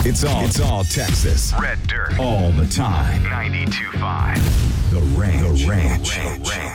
It's all Texas. Red Dirt. All the time. 92.5. The Ranch.